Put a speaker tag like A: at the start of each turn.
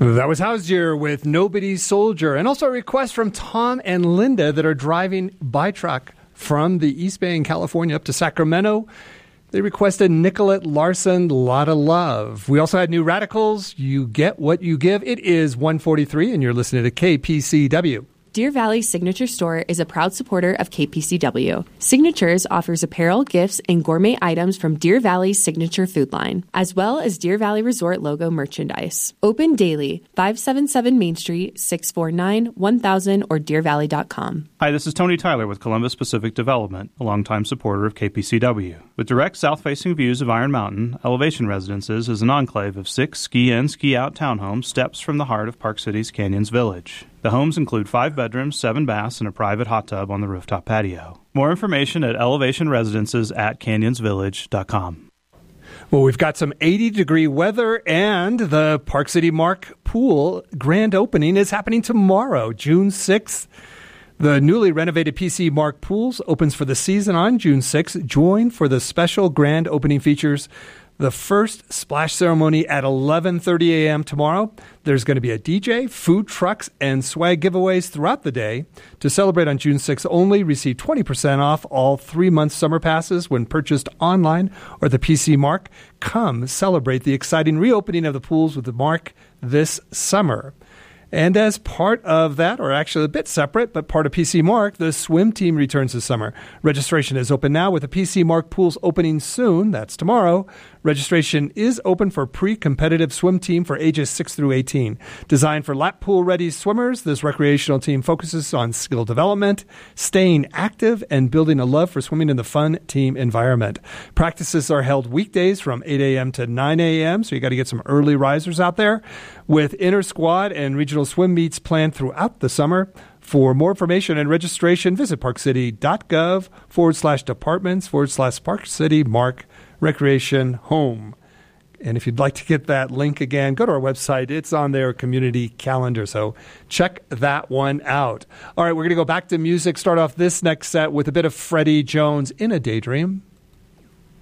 A: That was Housejir with Nobody's Soldier, and also a request from Tom and Linda that are driving by truck from the East Bay in California up to Sacramento. They requested Nicolette Larson, Lotta Love. We also had New Radicals, You Get What You Give. It is 1:43, and you're listening to KPCW.
B: Deer Valley Signature Store is a proud supporter of KPCW. Signatures offers apparel, gifts, and gourmet items from Deer Valley's signature food line, as well as Deer Valley Resort logo merchandise. Open daily, 577 Main Street, 649-1000 or deervalley.com.
C: Hi, this is Tony Tyler with Columbus Pacific Development, a longtime supporter of KPCW. With direct south-facing views of Iron Mountain, Elevation Residences is an enclave of 6 ski-in, ski-out townhomes steps from the heart of Park City's Canyons Village. The homes include 5 bedrooms, 7 baths, and a private hot tub on the rooftop patio. More information at elevationresidences@canyonsvillage.com.
A: Well, we've got some 80-degree weather, and the Park City Mark Pool grand opening is happening tomorrow, June 6th. The newly renovated PC Mark Pools opens for the season on June 6th. Join for the special grand opening features. The first splash ceremony at 11:30 a.m. tomorrow. There's going to be a DJ, food trucks, and swag giveaways throughout the day. To celebrate on June 6th only, receive 20% off all 3-month summer passes when purchased online or the PC Mark. Come celebrate the exciting reopening of the pools with the Mark this summer. And as part of that, or actually a bit separate, but part of PC Mark, the swim team returns this summer. Registration is open now with the PC Mark pools opening soon. That's tomorrow. Registration is open for pre-competitive swim team for ages 6 through 18. Designed for lap pool-ready swimmers, this recreational team focuses on skill development, staying active, and building a love for swimming in the fun team environment. Practices are held weekdays from 8 a.m. to 9 a.m., so you got to get some early risers out there, with inter-squad and regional swim meets planned throughout the summer. For more information and registration, visit parkcity.gov/departments/Park City Mark Recreation Home. And if you'd like to get that link again, go to our website. It's on their community calendar, so check that one out. All right, we're going to go back to music. Start off this next set with a bit of Freddie Jones, In a Daydream.